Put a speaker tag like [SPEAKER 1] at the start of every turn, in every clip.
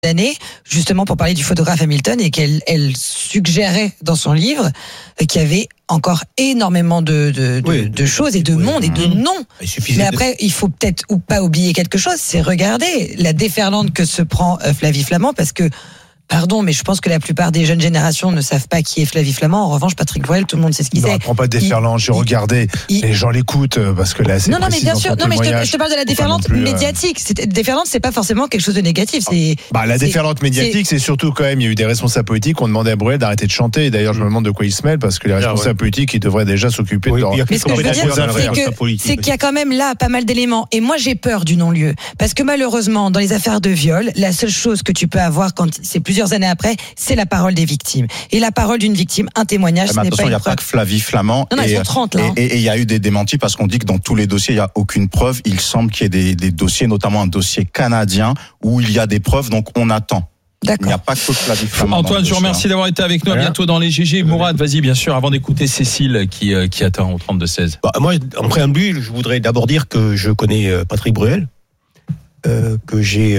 [SPEAKER 1] d'années, justement pour parler du photographe Hamilton, et qu'elle suggérait dans son livre qu'il y avait encore énormément de choses et de monde et de noms. Mais après, il faut peut-être ou pas oublier quelque chose, c'est regarder la déferlante que se prend Flavie Flament, parce que pardon, mais je pense que la plupart des jeunes générations ne savent pas qui est Flavie Flament. En revanche, Patrick Bruel, tout le monde sait ce qu'il c'est.
[SPEAKER 2] Non, prends pas de déferlante. J'ai regardé. Les gens l'écoutent parce que là, c'est
[SPEAKER 1] non, mais bien sûr. Non, mais je te parle de la déferlante médiatique. Déferlante, c'est pas forcément quelque chose de négatif.
[SPEAKER 2] La déferlante médiatique, c'est surtout quand même. Il y a eu des responsables politiques qui ont demandé à Bruel d'arrêter de chanter. Et d'ailleurs, je me demande de quoi il se mêle, parce que les responsables politiques, ils devraient déjà s'occuper de leur.
[SPEAKER 1] Mais ce que je veux dire, c'est qu'il y a quand même là pas mal d'éléments. Et moi, j'ai peur du non-lieu, parce que malheureusement, dans les affaires de viol, la seule chose que tu peux avoir quand c'est plusieurs années après, c'est la parole des victimes. Et la parole d'une victime, un témoignage, ce n'est pas une preuve.
[SPEAKER 3] Il n'y a pas que Flavie Flament.
[SPEAKER 1] Non, ils sont 30 là.
[SPEAKER 3] Et il y a eu des démentis, parce qu'on dit que dans tous les dossiers, il n'y a aucune preuve. Il semble qu'il y ait des dossiers, notamment un dossier canadien, où il y a des preuves, donc on attend.
[SPEAKER 1] D'accord.
[SPEAKER 3] Il n'y a pas que Flavie Flament.
[SPEAKER 4] Antoine, je vous remercie d'avoir été avec nous. À bientôt dans les GG. Mourad, vas-y, bien sûr, avant d'écouter Cécile qui attend au 32-16.
[SPEAKER 5] Moi, en préambule, je voudrais d'abord dire que je connais Patrick Bruel, que j'ai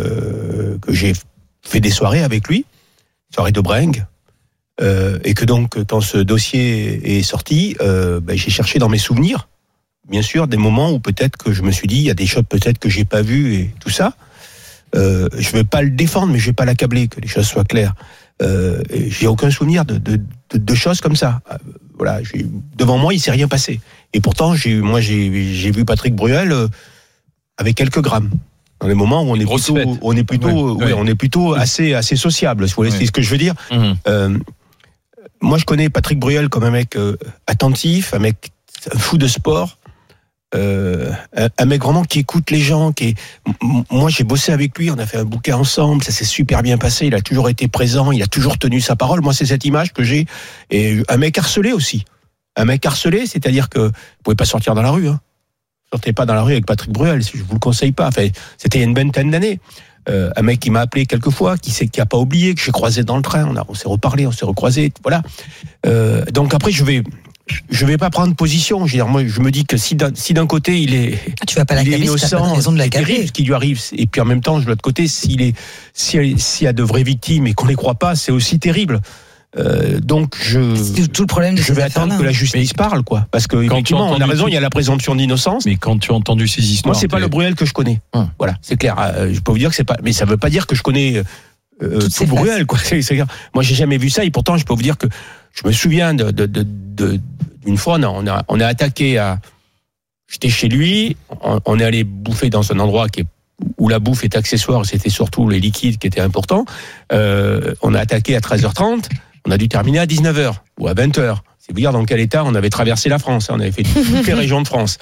[SPEAKER 5] fait des soirées avec lui, soirée de Bringue, et que donc quand ce dossier est sorti, j'ai cherché dans mes souvenirs, bien sûr, des moments où peut-être que je me suis dit, il y a des choses peut-être que j'ai pas vues et tout ça. Je veux pas le défendre, mais je vais pas l'accabler, que les choses soient claires. J'ai aucun souvenir de choses comme ça. Voilà, devant moi, il s'est rien passé. Et pourtant, j'ai vu Patrick Bruel avec quelques grammes. Dans les moments où on est plutôt assez sociable. C'est ce que je veux dire. Moi, je connais Patrick Bruel comme un mec attentif, un mec fou de sport, un mec vraiment qui écoute les gens. Moi, j'ai bossé avec lui, on a fait un bouquin ensemble, ça s'est super bien passé. Il a toujours été présent, il a toujours tenu sa parole. Moi, c'est cette image que j'ai. Et un mec harcelé aussi. Un mec harcelé, c'est-à-dire que vous pouvez pas sortir dans la rue. Sortez pas dans la rue avec Patrick Bruel, je vous le conseille pas. Enfin, c'était il y a une vingtaine d'années. Un mec qui m'a appelé quelques fois, qui a pas oublié, que j'ai croisé dans le train, on s'est reparlé, on s'est recroisé, voilà. Donc après, je vais pas prendre position. Je veux dire, moi, je me dis que si d'un côté il est,
[SPEAKER 1] tu vas pas l'accabler,
[SPEAKER 5] innocent,
[SPEAKER 1] si t'as pas de raison de l'accabler.
[SPEAKER 5] Ce qui lui arrive, et puis en même temps, de l'autre côté, s'il y a de vraies victimes et qu'on les croit pas, c'est aussi terrible. Donc
[SPEAKER 1] c'est tout le problème de
[SPEAKER 5] je vais attendre que la justice parle, quoi, parce que effectivement, on a raison, il y a la présomption d'innocence.
[SPEAKER 4] Mais quand tu as entendu ces histoires,
[SPEAKER 5] moi, c'est pas le Bruel que je connais. Voilà, c'est clair. Je peux vous dire que c'est pas, mais ça veut pas dire que je connais tout Bruel, quoi. Moi, j'ai jamais vu ça, et pourtant, je peux vous dire que je me souviens d'une fois, on a attaqué j'étais chez lui, on est allé bouffer dans un endroit où la bouffe est accessoire, c'était surtout les liquides qui étaient importants. On a attaqué à 13h30. On a dû terminer à 19h ou à 20h. C'est vous dire dans quel état on avait traversé la France. On avait fait toutes les régions de France.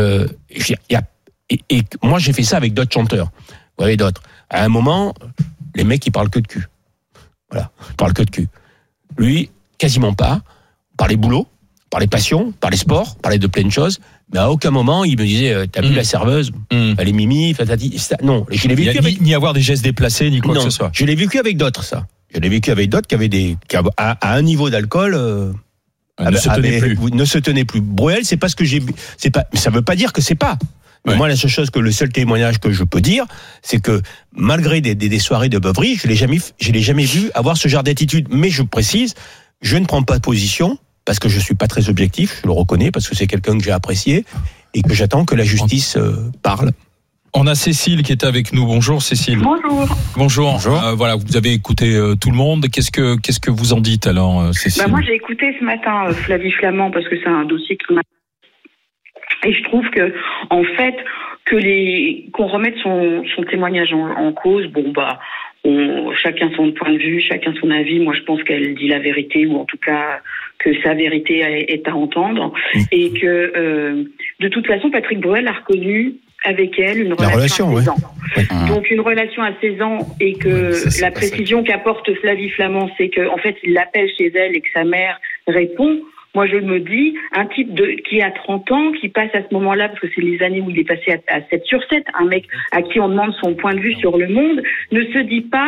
[SPEAKER 5] Et moi, j'ai fait ça avec d'autres chanteurs. Vous voyez, d'autres. À un moment, les mecs, ils parlent que de cul. Voilà, ils parlent que de cul. Lui, quasiment pas. On parlait boulot, on parlait passion, on parlait sport, on parlait de plein de choses. Mais à aucun moment, il me disait, t'as vu la serveuse, elle est mimi, non, je l'ai vécu
[SPEAKER 4] ni avoir des gestes déplacés, ni quoi que ce soit.
[SPEAKER 5] Je l'ai vécu avec d'autres, ça. Je l'ai vécu avec d'autres qui à un niveau d'alcool,
[SPEAKER 4] ne
[SPEAKER 5] se tenaient plus. Bruel, c'est pas ce que j'ai, ça veut pas dire que c'est pas. Mais moi, le seul témoignage que je peux dire, c'est que malgré des soirées de beuverie, je l'ai jamais vu avoir ce genre d'attitude. Mais je précise, je ne prends pas de position, parce que je suis pas très objectif, je le reconnais, parce que c'est quelqu'un que j'ai apprécié, et que j'attends que la justice parle.
[SPEAKER 4] On a Cécile qui est avec nous. Bonjour Cécile.
[SPEAKER 6] Bonjour.
[SPEAKER 4] Voilà, vous avez écouté tout le monde. Qu'est-ce que vous en dites alors, Cécile?
[SPEAKER 6] Moi, j'ai écouté ce matin Flavie Flament, parce que c'est un dossier qui m'a... Et je trouve que, en fait, qu'on remette son témoignage en cause, chacun son point de vue, chacun son avis. Moi, je pense qu'elle dit la vérité, ou en tout cas que sa vérité est à entendre, et que de toute façon, Patrick Bruel a reconnu avec elle une relation à 16 ans. Donc une relation à 16 ans, et que la précision qu'apporte Flavie Flament, c'est que en fait, il l'appelle chez elle et que sa mère répond. Moi, je me dis, un type qui a 30 ans, qui passe à ce moment-là, parce que c'est les années où il est passé à 7/7, un mec à qui on demande son point de vue sur le monde, ne se dit pas,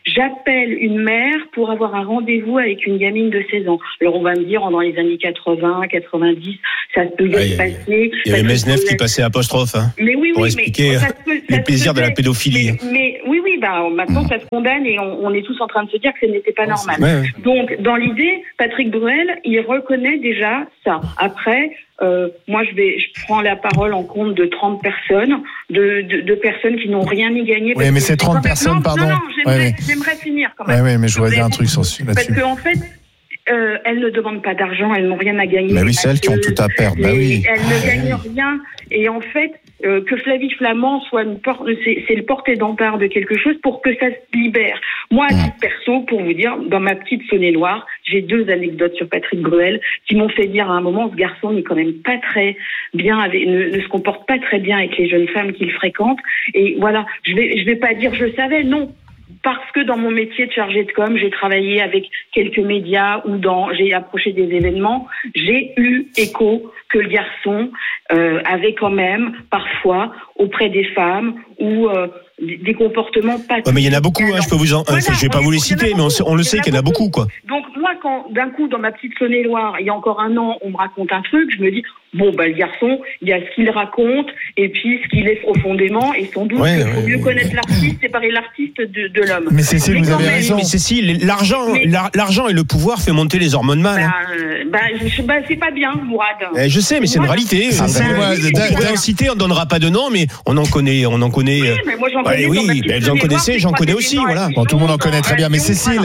[SPEAKER 6] J'appelle une mère pour avoir un rendez-vous avec une gamine de 16 ans. Alors on va me dire, dans les années 80, 90, ça peut se passer.
[SPEAKER 5] Il y avait Mesnev qui passait apostrophe,
[SPEAKER 6] mais oui,
[SPEAKER 5] pour expliquer les plaisirs de la pédophilie.
[SPEAKER 6] Mais oui, maintenant ça se condamne et on est tous en train de se dire que ce n'était pas normal. Ouais. Donc, dans l'idée, Patrick Bruel, il reconnaît déjà ça. Après, moi, je prends la parole en compte de 30 personnes, de personnes qui n'ont rien y gagné.
[SPEAKER 2] Oui, mais c'est 30 personnes, pardon.
[SPEAKER 6] Non, j'aimerais finir quand même.
[SPEAKER 2] Oui, mais je voudrais dire un truc là-dessus.
[SPEAKER 6] Parce qu'en fait, elles ne demandent pas d'argent, elles n'ont rien à gagner.
[SPEAKER 3] Mais oui, c'est elles qui ont tout à perdre.
[SPEAKER 6] Elles ne gagnent rien. Et en fait, que Flavie Flament soit c'est le porte-étendard de quelque chose pour que ça se libère. Moi, à titre perso, pour vous dire, dans ma petite Saône-et-Loire, j'ai 2 anecdotes sur Patrick Bruel qui m'ont fait dire à un moment, ce garçon n'est quand même pas très bien, ne se comporte pas très bien avec les jeunes femmes qu'il fréquente. Et voilà, je vais pas dire je savais, non. Parce que dans mon métier de chargé de com, j'ai travaillé avec quelques médias ou j'ai approché des événements, j'ai eu écho que le garçon avait quand même parfois auprès des femmes ou des comportements pas.
[SPEAKER 5] Ouais, mais il y en a beaucoup, je peux vous je vais pas vous les citer, mais on le sait qu'il y en a beaucoup, quoi.
[SPEAKER 6] Donc moi, quand d'un coup dans ma petite Saône-et-Loire, il y a encore un an, on me raconte un truc, je me dis bon le garçon, il y a ce qu'il raconte et puis ce qu'il est profondément et sans doute qu'il faut mieux connaître l'artiste, séparer l'artiste de l'homme.
[SPEAKER 2] Mais Cécile, vous avez raison.
[SPEAKER 5] Mais Cécile, l'argent et le pouvoir fait monter les hormones mâles.
[SPEAKER 6] C'est pas bien, Mourad.
[SPEAKER 5] Je sais, mais c'est une réalité. D'incité, on donnera pas de nom, mais on en connaît.
[SPEAKER 6] Oui, mais moi j'en connais.
[SPEAKER 5] Oui, elles en connaissaient, j'en connais aussi, voilà.
[SPEAKER 2] Bon, tout le monde en connaît très bien, mais Cécile,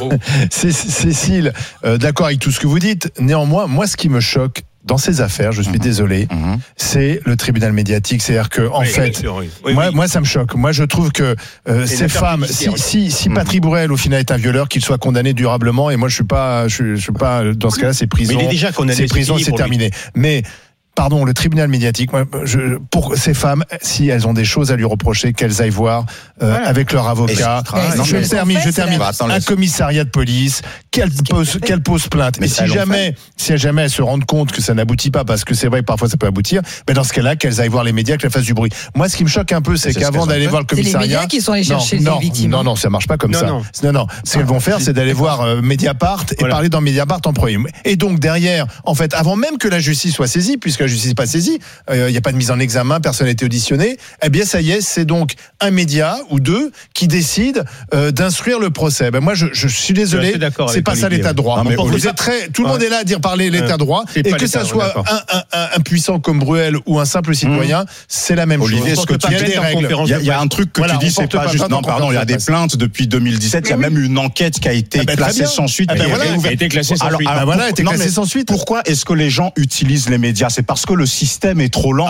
[SPEAKER 2] d'accord avec tout ce que vous dites. Néanmoins, moi, ce qui me choque dans ces affaires, je suis désolé, c'est le tribunal médiatique. C'est-à-dire que, en fait, moi, ça me choque. Moi, je trouve que ces femmes, si Patrick Bruel, au final, est un violeur, qu'il soit condamné durablement, et moi, je suis pas, dans ce cas-là, c'est prison.
[SPEAKER 5] Mais il est déjà condamné.
[SPEAKER 2] C'est prison, c'est terminé. Mais pardon, le tribunal médiatique, pour ces femmes, si elles ont des choses à lui reprocher, qu'elles aillent voir avec leur avocat. Je termine. Un commissariat de police, qu'elle pose plainte. Et si jamais elles se rendent compte que ça n'aboutit pas, parce que c'est vrai que parfois ça peut aboutir, mais dans ce cas-là, qu'elles aillent voir les médias, qu'elles fassent du bruit. Moi, ce qui me choque un peu, c'est qu'avant d'aller voir le commissariat,
[SPEAKER 1] c'est les médias qui sont allés chercher les victimes.
[SPEAKER 2] Non, ça marche pas comme ça. Non. Ce qu'elles vont faire, c'est d'aller voir Mediapart et parler dans Mediapart en premier. Et donc derrière, en fait, avant même que la justice soit saisie, puisque la justice n'est pas saisie, il n'y a pas de mise en examen, personne n'a été auditionné, eh bien ça y est, c'est donc un média ou deux qui décide d'instruire le procès. Moi, je suis désolé, c'est pas ça l'état de droit. Vous êtes tout le monde est là à parler l'état de droit, et que ça soit un puissant comme Bruel ou un simple citoyen, c'est la même chose.
[SPEAKER 3] Olivier, il y a un truc que tu dis, c'est pas juste. Non, pardon, il y a des plaintes depuis 2017. Il y a même une enquête qui a été classée sans suite.
[SPEAKER 5] Elle a été classée sans suite.
[SPEAKER 3] Pourquoi est-ce que les gens utilisent les médias? C'est parce que le système est trop lent.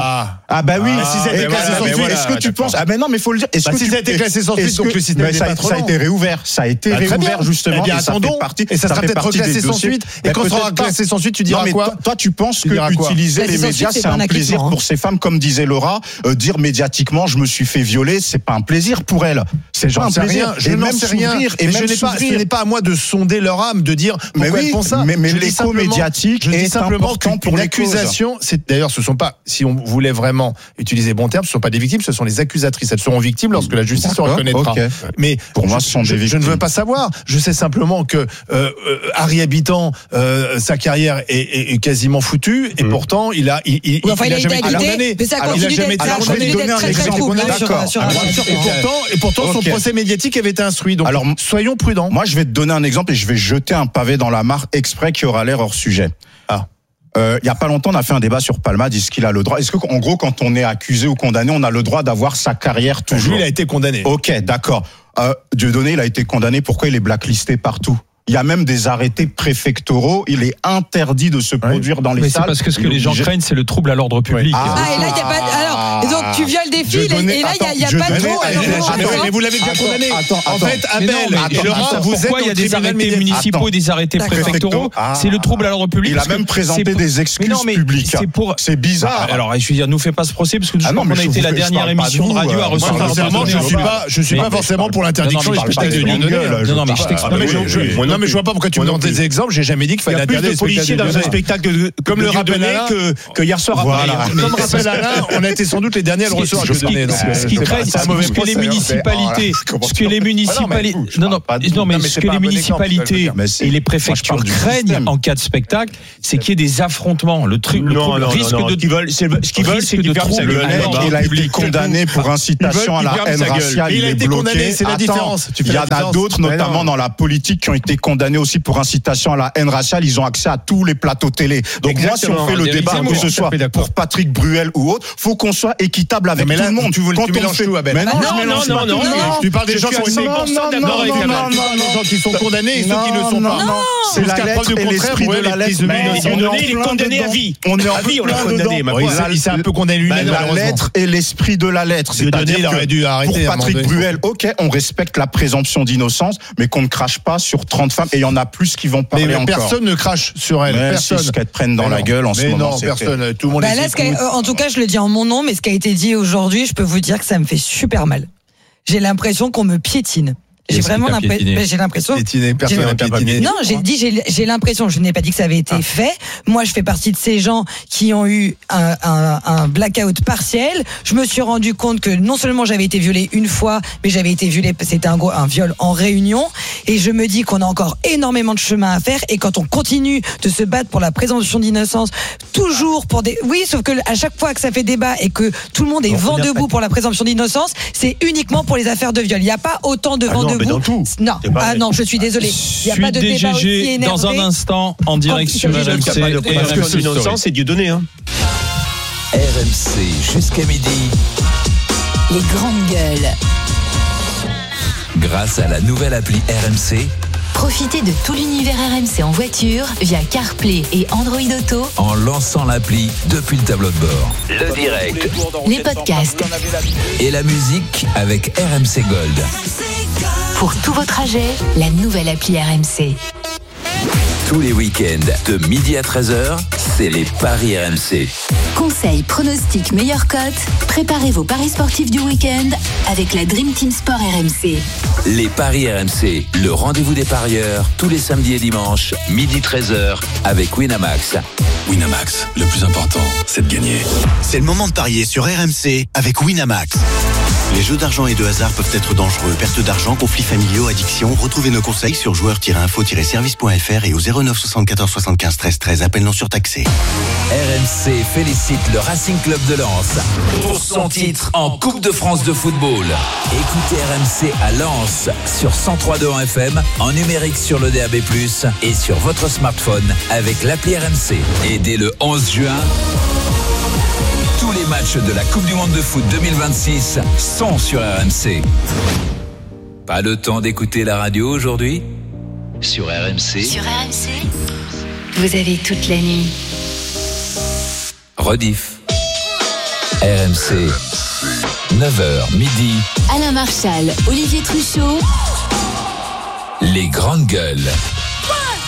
[SPEAKER 3] Est-ce que tu penses? Non, mais il faut le dire.
[SPEAKER 2] Si ça a été classé sans suite, donc le système n'est pas trop lent.
[SPEAKER 3] Ça a été réouvert. Ça a été réouvert justement.
[SPEAKER 2] Et attendons. Et ça sera peut-être reclassé sans suite. Et quand ça sera classé sans suite, tu diras quoi?
[SPEAKER 3] Toi, tu penses que utiliser les médias, c'est un plaisir pour ces femmes, comme disait Laura. Dire médiatiquement, je me suis fait violer, c'est pas un plaisir pour elles. C'est pas un plaisir.
[SPEAKER 2] Je n'en sais rien. Et ce n'est pas à moi de sonder leur âme, de dire pourquoi elles font ça.
[SPEAKER 3] Mais l'écho médiatique est important pour
[SPEAKER 2] l'accusation. D'ailleurs, ce sont pas, si on voulait vraiment utiliser bon terme, ce sont pas des victimes, ce sont les accusatrices. Elles seront victimes lorsque la justice se reconnaîtra. Mais
[SPEAKER 3] pour moi, ce sont des victimes.
[SPEAKER 2] Je ne veux pas savoir. Je sais simplement que Harry Habitant, sa carrière est quasiment foutue, et pourtant il a jamais été condamné. Il a jamais été condamné. Et pourtant son procès médiatique avait été instruit. Donc alors, soyons prudents.
[SPEAKER 3] Moi, je vais te donner un exemple et je vais jeter un pavé dans la mare exprès qui aura l'air hors sujet. Il y a pas longtemps, on a fait un débat sur Palmade. Est-ce qu'il a le droit? Est-ce que, en gros, quand on est accusé ou condamné, on a le droit d'avoir sa carrière toujours?
[SPEAKER 2] Lui, il a été condamné.
[SPEAKER 3] Ok, d'accord. Dieudonné, il a été condamné. Pourquoi il est blacklisté partout? Il y a même des arrêtés préfectoraux. Il est interdit de se produire dans les salles.
[SPEAKER 4] C'est parce que ce que les gens craignent, c'est le trouble à l'ordre public.
[SPEAKER 1] Et là, il n'y a pas. Alors, donc tu violes des filles, et là, il n'y a pas de trop.
[SPEAKER 2] Mais vous l'avez déjà condamné. En fait, Abel,
[SPEAKER 4] pourquoi il y a des arrêtés municipaux et des arrêtés préfectoraux? C'est le trouble à l'ordre public.
[SPEAKER 3] Il a même présenté des excuses publiques. C'est bizarre.
[SPEAKER 4] Alors, je veux dire, nous fais pas ce procès, parce que on a été la dernière émission de radio à recevoir.
[SPEAKER 2] Je suis pas forcément pour l'interdiction des spectacles de Dieudonné.
[SPEAKER 4] Non, mais je t'explique.
[SPEAKER 2] Mais je vois pas pourquoi tu me donnes des exemples. J'ai jamais dit qu'il fallait interdire les
[SPEAKER 5] policiers dans un spectacle comme le rappelait que hier soir.
[SPEAKER 2] Comme rappelle Alain, on a été sans doute doute les derniers le recevoir que donner.
[SPEAKER 4] Ce qui craignent, c'est que les municipalités, et les préfectures craignent en cas de spectacle, c'est qu'il y ait des affrontements. Le risque de
[SPEAKER 5] ce qu'ils veulent, c'est qu'il ferme sa gueule.
[SPEAKER 3] Il a été condamné pour incitation à la haine raciale.
[SPEAKER 2] Il a été condamné, c'est la différence.
[SPEAKER 3] Il y en a d'autres, notamment dans la politique, qui ont été condamnés aussi pour incitation à la haine raciale. Ils ont accès à tous les plateaux télé. Donc moi, si on fait le débat, que ce soit pour Patrick Bruel ou autre, faut qu'on soit équitable avec tout le monde.
[SPEAKER 2] Tu mélanges tout, Abel.
[SPEAKER 5] Mais non.
[SPEAKER 2] Tu parles des gens qui sont condamnés et ceux qui ne sont pas.
[SPEAKER 3] C'est la lettre et l'esprit de la lettre.
[SPEAKER 5] Il est condamné à vie.
[SPEAKER 3] On est
[SPEAKER 5] à vie, on l'a condamné.
[SPEAKER 2] Il s'est un peu condamné lui-même.
[SPEAKER 3] La lettre et l'esprit de la lettre. C'est-à-dire
[SPEAKER 2] il aurait dû arrêter.
[SPEAKER 3] Pour Patrick Bruel, ok, on respecte la présomption d'innocence, mais qu'on ne crache pas sur 30 femmes. Et il y en a plus qui vont parler encore.
[SPEAKER 2] Mais personne ne crache sur elle. Personne.
[SPEAKER 3] C'est ce qu'elles prennent dans la gueule en ce moment.
[SPEAKER 2] Non, personne. Tout le monde
[SPEAKER 1] en tout cas, je le dis en mon nom, mais ce qui a été dit aujourd'hui, je peux vous dire que ça me fait super mal. J'ai l'impression qu'on me piétine. J'ai vraiment l'impression. Non, j'ai l'impression, je n'ai pas dit que ça avait été fait. Moi, je fais partie de ces gens qui ont eu un blackout partiel. Je me suis rendu compte que non seulement j'avais été violée une fois, mais j'avais été violée, c'était un viol en réunion. Et je me dis qu'on a encore énormément de chemin à faire. Et quand on continue de se battre pour la présomption d'innocence, toujours pour des, oui, sauf que à chaque fois que ça fait débat et que tout le monde est vent debout pour la présomption d'innocence, c'est uniquement pour les affaires de viol. Il n'y a pas autant de vent debout.
[SPEAKER 5] Dans tout.
[SPEAKER 1] Non, non, je suis désolé. Il n'y a pas de débat aussi énervé.
[SPEAKER 4] Dans un instant, en direct sur RMC.
[SPEAKER 5] Parce que l'innocence, c'est Dieu donné.
[SPEAKER 7] RMC jusqu'à midi.
[SPEAKER 8] Les grandes gueules.
[SPEAKER 7] Grâce à la nouvelle appli RMC.
[SPEAKER 8] Profitez de tout l'univers RMC en voiture via CarPlay et Android Auto
[SPEAKER 7] en lançant l'appli depuis le tableau de bord. Le direct,
[SPEAKER 8] les podcasts
[SPEAKER 7] et la musique avec RMC Gold.
[SPEAKER 8] Pour tous vos trajets, la nouvelle appli RMC.
[SPEAKER 7] Tous les week-ends, de midi à 13h, c'est les paris RMC.
[SPEAKER 8] Conseils, pronostics, meilleures cotes. Préparez vos paris sportifs du week-end avec la Dream Team Sport RMC.
[SPEAKER 7] Les paris RMC, le rendez-vous des parieurs, tous les samedis et dimanches, midi 13h, avec Winamax.
[SPEAKER 9] Winamax, le plus important, c'est de gagner. C'est le moment de parier sur RMC avec Winamax. Les jeux d'argent et de hasard peuvent être dangereux. Perte d'argent, conflits familiaux, addiction. Retrouvez nos conseils sur joueurs-info-service.fr et au 09 74 75 13 13. Appel non surtaxé.
[SPEAKER 7] RMC félicite le Racing Club de Lens pour son titre en Coupe de France de football. Écoutez RMC à Lens sur 103.2 en FM, en numérique sur le DAB+, et sur votre smartphone avec l'appli RMC. Et dès le 11 juin... tous les matchs de la Coupe du Monde de foot 2026 sont sur RMC. Pas le temps d'écouter la radio aujourd'hui ? Sur RMC.
[SPEAKER 8] Sur RMC, vous avez toute la nuit.
[SPEAKER 7] Rediff. RMC. 9h, midi.
[SPEAKER 8] Alain Marchal, Olivier Truchot.
[SPEAKER 7] Les grandes gueules.